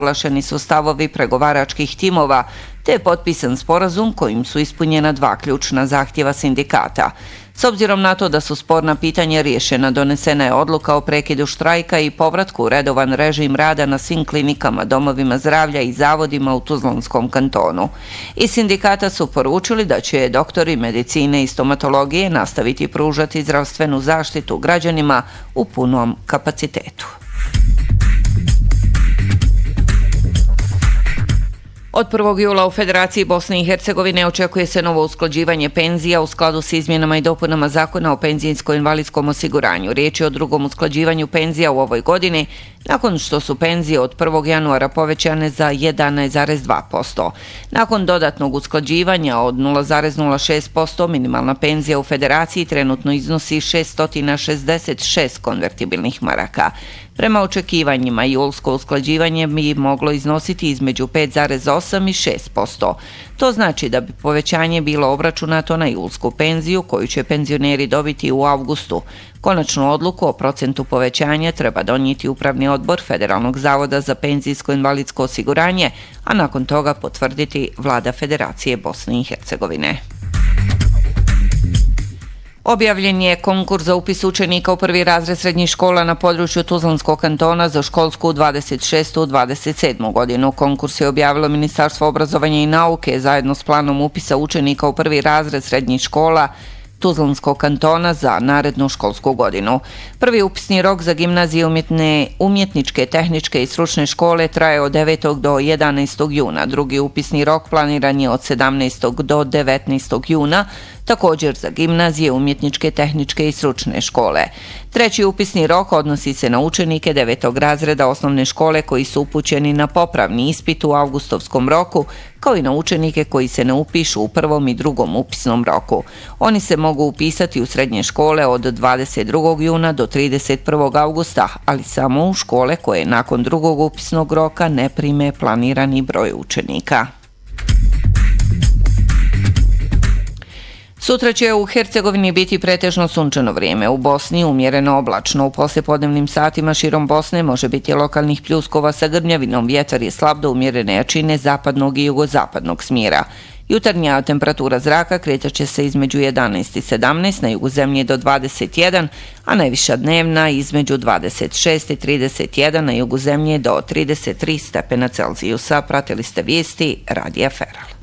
Usaglašeni su stavovi pregovaračkih timova, te je potpisan sporazum kojim su ispunjena 2 ključna zahtjeva sindikata. S obzirom na to da su sporna pitanja riješena, donesena je odluka o prekidu štrajka i povratku u redovan režim rada na svim klinikama, domovima zdravlja i zavodima u Tuzlanskom kantonu. Iz sindikata su poručili da će doktori medicine i stomatologije nastaviti pružati zdravstvenu zaštitu građanima u punom kapacitetu. Od 1. jula u Federaciji Bosne i Hercegovine očekuje se novo usklađivanje penzija u skladu s izmjenama i dopunama Zakona o penzijsko-invalidskom osiguranju. Riječ je o drugom usklađivanju penzija u ovoj godini, nakon što su penzije od 1. januara povećane za 11,2%. Nakon dodatnog usklađivanja od 0,06%, minimalna penzija u Federaciji trenutno iznosi 666 konvertibilnih maraka. Prema očekivanjima, julsko usklađivanje bi moglo iznositi između 5,8 i 6%. To znači da bi povećanje bilo obračunato na julsku penziju koju će penzioneri dobiti u avgustu. Konačnu odluku o procentu povećanja treba donijeti Upravni odbor Federalnog zavoda za penzijsko-invalidsko osiguranje, a nakon toga potvrditi Vlada Federacije Bosne i Hercegovine. Objavljen je konkurs za upis učenika u 1. razred srednjih škola na području Tuzlanskog kantona za školsku 26-27. godinu. Konkurs je objavilo Ministarstvo obrazovanja i nauke zajedno s planom upisa učenika u 1. razred srednjih škola Tuzlanskog kantona za narednu školsku godinu. Prvi upisni rok za gimnazije, umjetničke, tehničke i stručne škole traje od 9. do 11. juna. Drugi upisni rok planiran je od 17. do 19. juna, također za gimnazije, umjetničke, tehničke i stručne škole. Treći upisni rok odnosi se na učenike 9. razreda osnovne škole koji su upućeni na popravni ispit u avgustovskom roku, kao i na učenike koji se ne upišu u 1. i 2. upisnom roku. Oni se mogu upisati u srednje škole od 22. juna do 31. augusta, ali samo u škole koje nakon 2. upisnog roka ne prime planirani broj učenika. Sutra će u Hercegovini biti pretežno sunčano vrijeme. U Bosni umjereno oblačno. U poslijepodnevnim satima širom Bosne može biti lokalnih pljuskova sa grmljavinom. Vjetar je slab do umjerene jačine zapadnog i jugozapadnog smjera. Jutarnja temperatura zraka kretat će se između 11 i 17, na jugu zemlje do 21, a najviša dnevna između 26 i 31, na jugu zemlje do 33 stepena Celzijusa. Pratili ste vijesti Radija Feral.